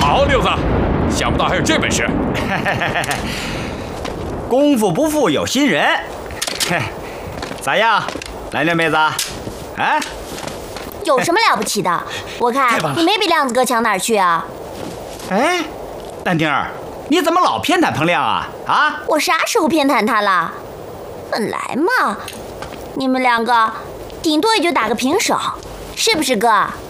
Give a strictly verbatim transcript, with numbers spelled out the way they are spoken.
好，六子，想不到还有这本事。 功夫不负有心人。咋样，蓝莲妹子？啊？ 有什么了不起的？我看你没比亮子哥强哪儿去啊？ 哎，兰丁儿，你怎么老偏袒彭亮啊？啊？ 我啥时候偏袒他了？本来嘛，你们两个顶多也就打个平手，是不是哥？